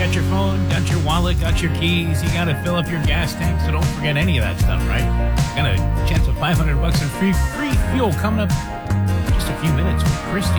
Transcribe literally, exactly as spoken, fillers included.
got your phone, got your wallet, got your keys. You got to fill up your gas tank, so don't forget any of that stuff, right? Got a chance of five hundred bucks in free free fuel coming up in just a few minutes with Christy.